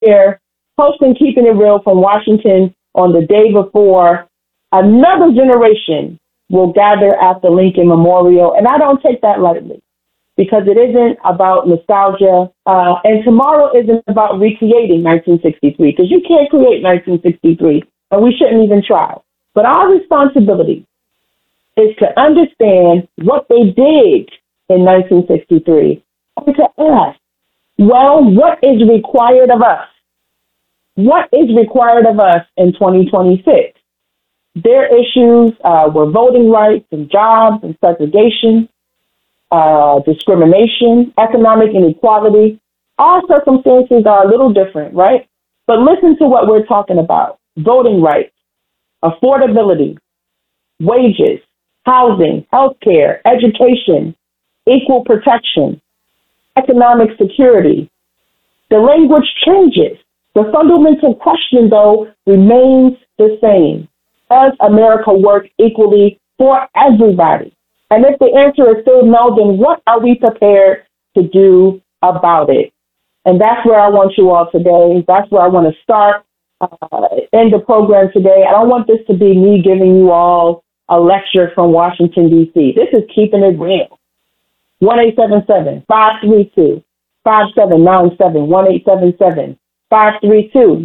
here hosting Keeping It Real from Washington on the day before another generation will gather at the Lincoln Memorial. And I don't take that lightly because it isn't about nostalgia. And tomorrow isn't about recreating 1963 because you can't create 1963 and we shouldn't even try. But our responsibility is to understand what they did in 1963 and to ask, well, what is required of us? What is required of us in 2026? Their issues were voting rights and jobs and segregation, discrimination, economic inequality. All circumstances are a little different, right? But listen to what we're talking about. Voting rights, affordability, wages, housing, healthcare, education, equal protection, economic security. The language changes. The fundamental question, though, remains the same. Does America work equally for everybody? And if the answer is still no, then what are we prepared to do about it? And that's where I want you all today. That's where I want to start in the program today. I don't want this to be me giving you all a lecture from Washington, D.C. This is Keeping It Real. 1-877-532-5797, 1-877-532-5797.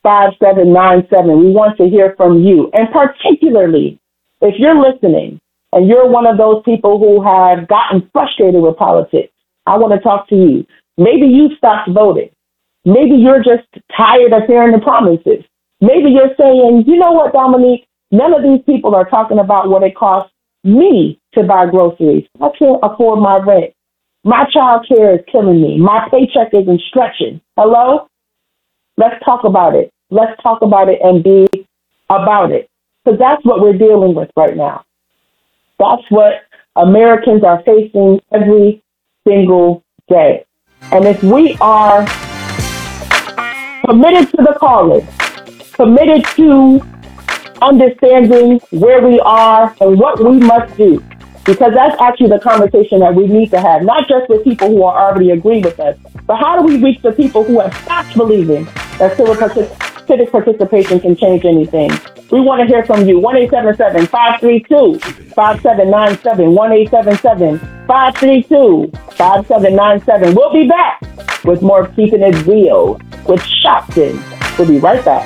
We want to hear from you. And particularly, if you're listening and you're one of those people who have gotten frustrated with politics, I want to talk to you. Maybe you stopped voting. Maybe you're just tired of hearing the promises. Maybe you're saying, you know what, Dominique, none of these people are talking about what it costs me to buy groceries. I can't afford my rent. My child care is killing me. My paycheck isn't stretching. Hello? Let's talk about it. Let's talk about it and be about it. Because that's what we're dealing with right now. That's what Americans are facing every single day. And if we are committed to the calling, committed to understanding where we are and what we must do, because that's actually the conversation that we need to have, not just with people who are already agreeing with us, but how do we reach the people who have stopped believing that civic participation can change anything? We want to hear from you. 1-877-532-5797, 1-877-532-5797. We'll be back with more Keeping It Real with Shopton. We'll be right back.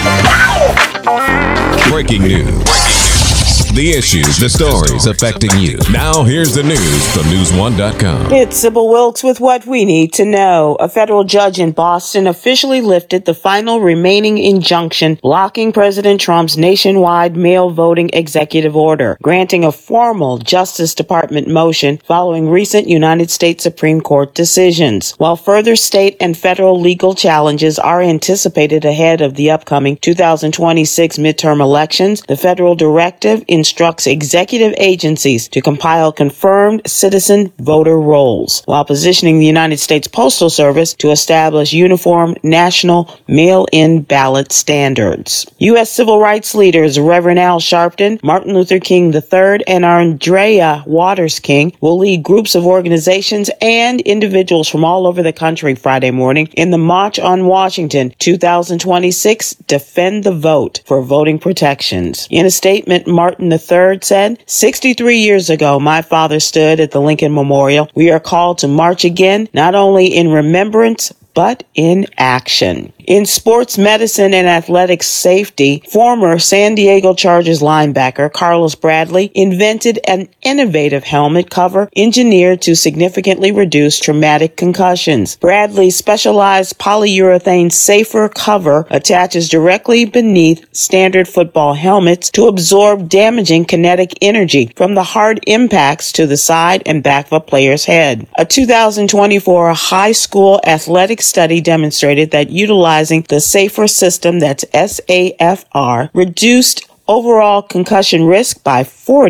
Breaking news. The issues, the stories affecting you. Now here's the news from News1.com. It's Sybil Wilkes with what we need to know. A federal judge in Boston officially lifted the final remaining injunction blocking President Trump's nationwide mail voting executive order, granting a formal Justice Department motion following recent United States Supreme Court decisions. While further state and federal legal challenges are anticipated ahead of the upcoming 2026 midterm elections, the federal directive instructs executive agencies to compile confirmed citizen voter rolls, while positioning the United States Postal Service to establish uniform national mail-in ballot standards. U.S. civil rights leaders Reverend Al Sharpton, Martin Luther King III, and Andrea Waters King will lead groups of organizations and individuals from all over the country Friday morning in the March on Washington 2026 Defend the Vote for voting protections. In a statement, Martin III said, 63 years ago, my father stood at the Lincoln Memorial. We are called to march again, not only in remembrance, but in action. In sports medicine and athletics safety, former San Diego Chargers linebacker Carlos Bradley invented an innovative helmet cover engineered to significantly reduce traumatic concussions. Bradley's specialized polyurethane safer cover attaches directly beneath standard football helmets to absorb damaging kinetic energy from the hard impacts to the side and back of a player's head. A 2024 high school athletic study demonstrated that utilizing the safer system, that's SAFR, reduced overall concussion risk by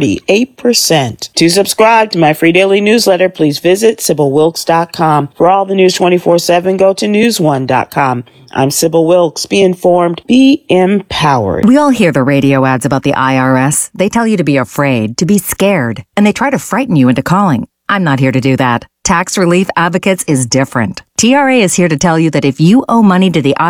48%. To subscribe to my free daily newsletter, please visit SybilWilkes.com. For all the news 24/7, go to News1.com. I'm Sybil Wilkes. Be informed, be empowered. We all hear the radio ads about the IRS. They tell you to be afraid, to be scared, and they try to frighten you into calling. I'm not here to do that. Tax Relief Advocates is different. TRA is here to tell you that if you owe money to the